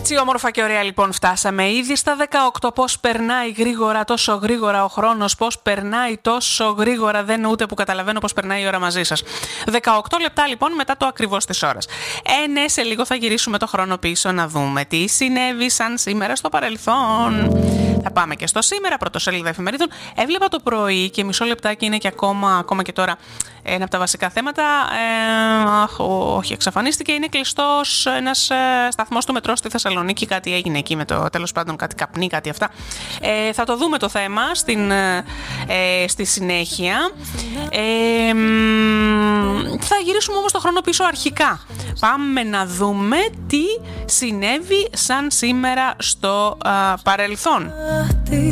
Έτσι όμορφα και ωραία λοιπόν φτάσαμε ήδη στα 18. Πώς περνάει γρήγορα, τόσο γρήγορα ο χρόνος, πώς περνάει τόσο γρήγορα, δεν ούτε που καταλαβαίνω πώς περνάει η ώρα μαζί σας. 18 λεπτά λοιπόν μετά το ακριβώς της ώρας. Ναι, σε λίγο θα γυρίσουμε το χρόνο πίσω να δούμε τι συνέβη σαν σήμερα στο παρελθόν. Θα πάμε και στο σήμερα, πρωτοσέλιδα εφημερίδων. Έβλεπα το πρωί και μισό λεπτάκι είναι και ακόμα και τώρα ένα από τα βασικά θέματα. Όχι, εξαφανίστηκε. Είναι κλειστός ένας σταθμός του μετρό στη Θεσσαλονίκη. Κάτι έγινε εκεί με το τέλος πάντων, κάτι καπνί, κάτι αυτά. Θα το δούμε το θέμα στη συνέχεια. Θα γυρίσουμε όμως το χρόνο πίσω αρχικά. Πάμε να δούμε τι συνέβη σαν σήμερα στο παρελθόν.